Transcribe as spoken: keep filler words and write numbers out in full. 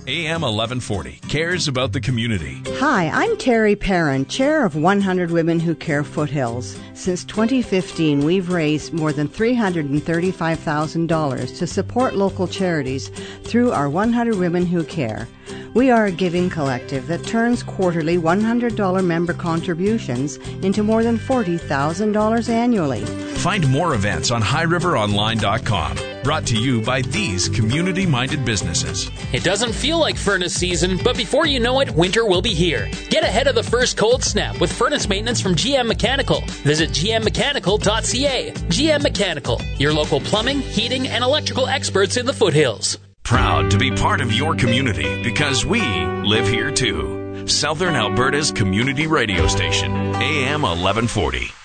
A M eleven forty cares about the community. Hi, I'm Terry Perrin, chair of one hundred Women Who Care Foothills. Since twenty fifteen, we've raised more than three hundred thirty-five thousand dollars to support local charities through our one hundred Women Who Care. We are a giving collective that turns quarterly one hundred dollars member contributions into more than forty thousand dollars annually. Find more events on high river online dot com. Brought to you by these community-minded businesses. It doesn't feel like furnace season, but before you know it, winter will be here. Get ahead of the first cold snap with furnace maintenance from G M Mechanical. Visit g m mechanical dot c a. G M Mechanical, your local plumbing, heating, and electrical experts in the foothills. Proud to be part of your community because we live here too. Southern Alberta's community radio station, A M eleven forty.